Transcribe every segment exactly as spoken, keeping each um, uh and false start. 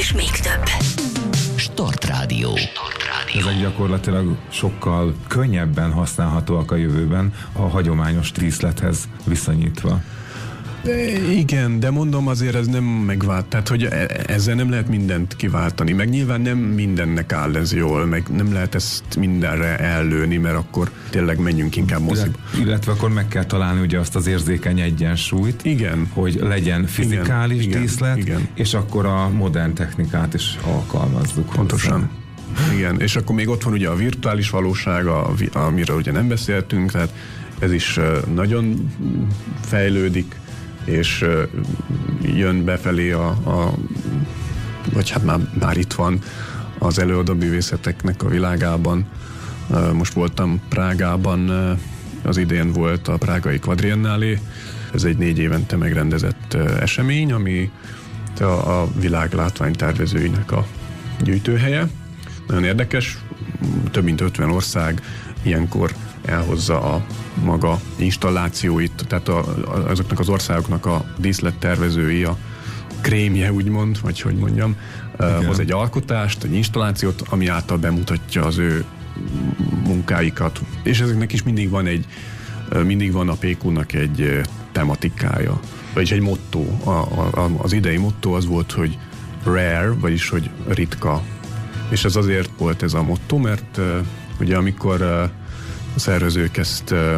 és még több. Start Rádió. Start Rádió. Ezek gyakorlatilag sokkal könnyebben használhatóak a jövőben a hagyományos díszlethez viszonyítva. De igen, de mondom, azért ez nem megvált, tehát hogy ezzel nem lehet mindent kiváltani, meg nyilván nem mindennek áll ez jól, meg nem lehet ezt mindenre ellőni, mert akkor tényleg menjünk inkább moziba. Illetve akkor meg kell találni ugye azt az érzékeny egyensúlyt, igen, hogy legyen fizikális igen, díszlet, igen. és akkor a modern technikát is alkalmazzuk. Pontosan. Hozzá. Igen, és akkor még ott van ugye a virtuális valóság, a, amiről ugye nem beszéltünk, tehát ez is nagyon fejlődik, és jön befelé a, a vagy hát már, már itt van az előadóművészeteknek a világában. Most voltam Prágában, az idén volt a prágai Quadriennálé, ez egy négy évente megrendezett esemény, ami a, a világ látványtervezőinek a gyűjtőhelye. Nagyon érdekes, több mint ötven ország ilyenkor elhozza a maga installációit, tehát a, a, azoknak az országoknak a díszlettervezői, a krémje úgymond, vagy hogy mondjam, uh, hoz egy alkotást, egy installációt, ami által bemutatja az ő munkáikat. És ezeknek is mindig van egy, mindig van a pé kú-nak egy tematikája, vagyis egy motto. A, a, az idei motto az volt, hogy rare, vagyis hogy ritka. És ez azért volt ez a motto, mert uh, ugye amikor uh, a szervezők ezt uh,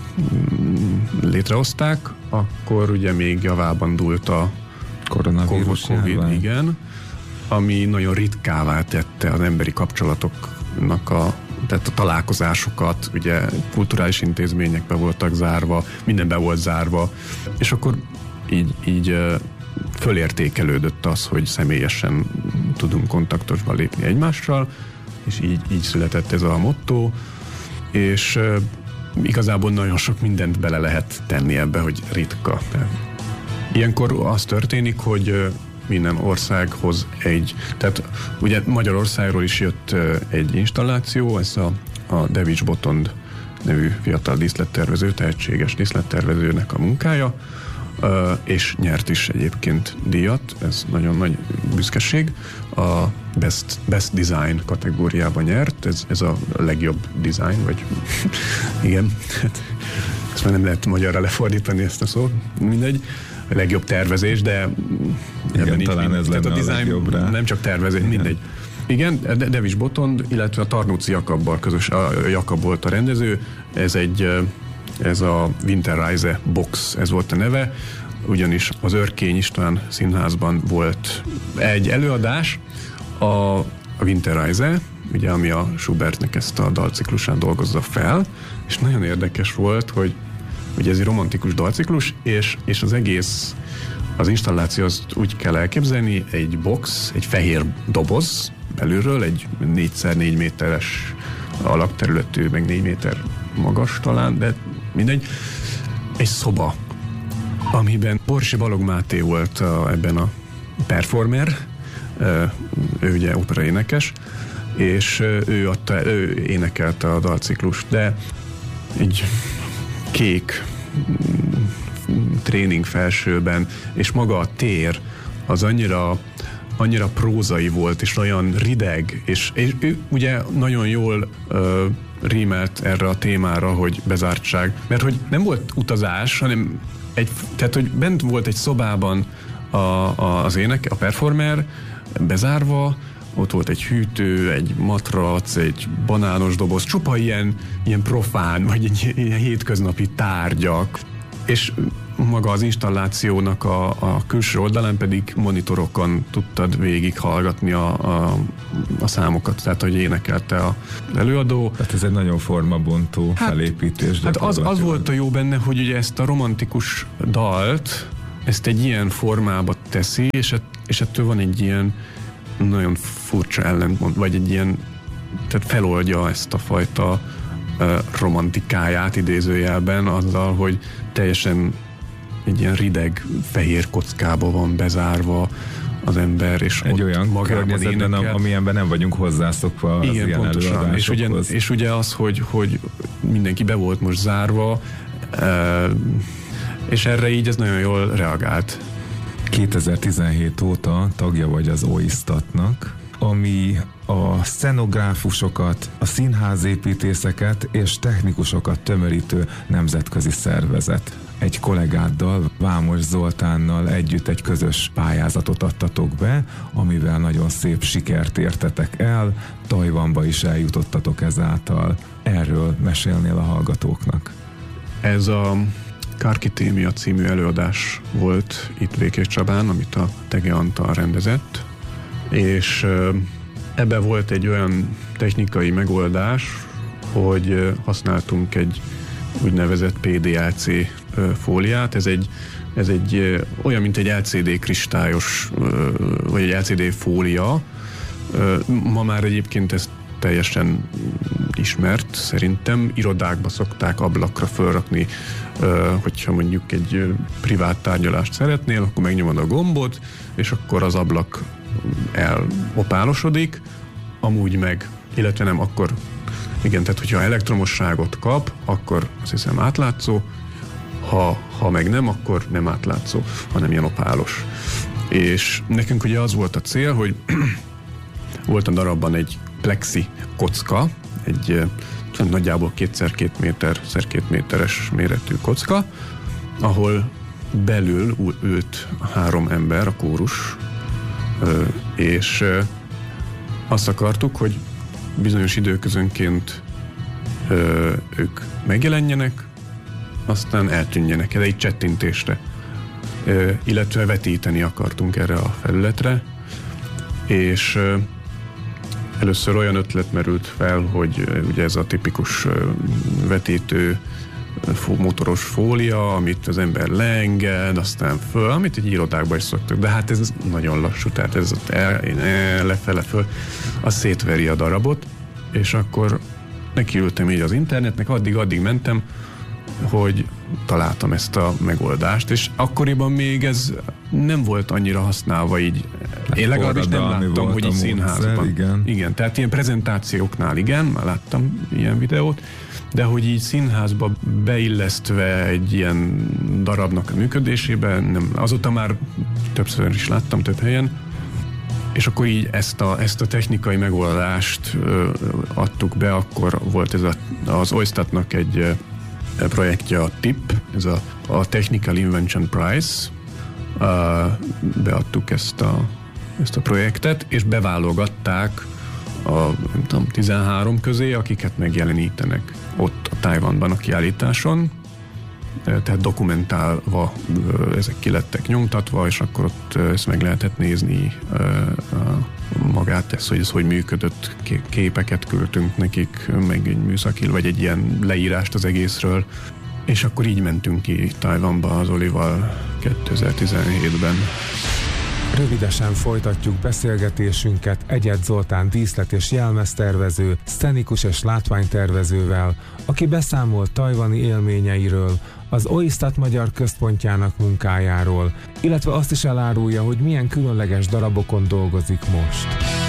létrehozták, akkor ugye még javában dúlt a koronavírus Covid, igen, ami nagyon ritkává tette az emberi kapcsolatoknak a, tehát a találkozásokat, ugye kulturális intézményekbe voltak zárva, mindenbe volt zárva, és akkor így, így uh, fölértékelődött az, hogy személyesen tudunk kontaktusba lépni egymással, és így, így született ez a motto, és uh, igazából nagyon sok mindent bele lehet tenni ebbe, hogy ritka. Ilyenkor az történik, hogy uh, minden országhoz egy, tehát ugye Magyarországról is jött uh, egy installáció, ez a, a Devics Botond nevű fiatal díszlettervező, tehetséges díszlettervezőnek a munkája, uh, és nyert is egyébként díjat, ez nagyon nagy büszkeség. A Best, Best Design kategóriában nyert, ez, ez a legjobb design, vagy igen, ezt már nem lehet magyarra lefordítani ezt a szót, mindegy, a legjobb tervezés, de igen, talán ez lenne a, a legjobb rá. Nem csak tervezés, igen. Mindegy. Igen, De- Devics Botond, illetve a Tarnóci Jakabbal közös, a Jakab volt a rendező, ez egy, ez a Winterreise Box, ez volt a neve, ugyanis az Örkény István Színházban volt egy előadás, a, a Winterreise, ugye, ami a Schubertnek ezt a dalciklusán dolgozza fel, és nagyon érdekes volt, hogy ugye ez egy romantikus dalciklus, és, és az egész, az installáció azt úgy kell elképzelni, egy box, egy fehér doboz belülről, egy négyszer négy méteres alapterületű, meg négy méter magas talán, de mindegy, egy szoba, amiben Borsi Balogh Máté volt a, ebben a performer, ő ugye operaénekes, és ő, adta, ő énekelte a dalciklust, de egy kék tréning felsőben, és maga a tér az annyira, annyira prózai volt, és olyan rideg, és, és ő ugye nagyon jól uh, rímelt erre a témára, hogy bezártság, mert hogy nem volt utazás, hanem egy, tehát hogy bent volt egy szobában a, a, az ének, a performer, bezárva, ott volt egy hűtő, egy matrac, egy banános doboz, csupa ilyen, ilyen profán, vagy egy ilyen hétköznapi tárgyak, és maga az installációnak a, a külső oldalán pedig monitorokon tudtad végighallgatni a, a, a számokat, tehát hogy énekelte az előadó. Tehát ez egy nagyon formabontó hát, felépítés. Hát az, az volt a jó benne, hogy ugye ezt a romantikus dalt, ezt egy ilyen formába teszi, és, és ettől van egy ilyen nagyon furcsa ellentmond, vagy egy ilyen, tehát feloldja ezt a fajta uh, romantikáját idézőjelben azzal, hogy teljesen egy ilyen rideg, fehér kockába van bezárva az ember, és egy ott olyan környezetben, amilyenben nem vagyunk hozzászokva az igen, ilyen pontosan. És ugye, és ugye az, hogy, hogy mindenki be volt most zárva, uh, és erre így ez nagyon jól reagált. kétezer-tizenhét óta tagja vagy az OISTAT-nak, ami a szenográfusokat, a színházépítészeket és technikusokat tömörítő nemzetközi szervezet. Egy kollégáddal, Vámos Zoltánnal együtt egy közös pályázatot adtatok be, amivel nagyon szép sikert értetek el, Tajvanba is eljutottatok ezáltal. Erről mesélnél a hallgatóknak. Ez a Karkitémia című előadás volt itt Békés Csabán, amit a Tege Antal rendezett, és ebbe volt egy olyan technikai megoldás, hogy használtunk egy úgynevezett pé dé el cé fóliát. Ez egy, ez egy olyan, mint egy el cé dé kristályos, vagy egy el cé dé fólia. Ma már egyébként ez teljesen ismert, szerintem. Irodákba szokták ablakra fölrakni, hogyha mondjuk egy privát tárgyalást szeretnél, akkor megnyomod a gombot, és akkor az ablak elopálosodik, amúgy meg, illetve nem, akkor igen, tehát hogyha elektromosságot kap, akkor azt hiszem átlátszó, ha, ha meg nem, akkor nem átlátszó, hanem ilyen opálos. És nekünk ugye az volt a cél, hogy volt a darabban egy plexi kocka, egy nagyjából kétszer két méter, szer két méteres méretű kocka, ahol belül ült három ember, a kórus, és azt akartuk, hogy bizonyos időközönként ők megjelenjenek, aztán eltűnjenek, de egy csettintésre, illetve vetíteni akartunk erre a felületre, és először olyan ötlet merült fel, hogy ugye ez a tipikus vetítő motoros fólia, amit az ember leenged, aztán föl, amit egy irodákban is szoktak, de hát ez nagyon lassú, tehát ez el, el, lefele föl, az szétveri a darabot, és akkor nekiültem így az internetnek, addig-addig mentem, hogy találtam ezt a megoldást, és akkoriban még ez nem volt annyira használva így. Én legalábbis nem láttam, hogy így színházban. Igen. igen, tehát ilyen prezentációknál igen, már láttam ilyen videót, de hogy így színházba beillesztve egy ilyen darabnak a működésébe, nem, azóta már többször is láttam több helyen, és akkor így ezt a, ezt a technikai megoldást ö, adtuk be, akkor volt ez a, az OISTAT-nak egy ö, projektje, a té i pé, ez a, a Technical Invention Prize, ö, beadtuk ezt a, ezt a projektet, és beválogatták a nem tudom, tizenhárom közé, akiket megjelenítenek ott a Tajvanban a kiállításon, tehát dokumentálva ezek ki lettek nyomtatva, és akkor ott ezt meg lehetett nézni magát, ez, hogy ez hogy működött, képeket küldtünk nekik, meg egy műszaki, vagy egy ilyen leírást az egészről, és akkor így mentünk ki Tajvanba az Olival kétezer-tizenhétben. Rövidesen folytatjuk beszélgetésünket Egyed Zoltán díszlet- és jelmeztervező, szcenikus és látványtervezővel, aki beszámolt tajvani élményeiről, az OISTAT Magyar Központjának munkájáról, illetve azt is elárulja, hogy milyen különleges darabokon dolgozik most.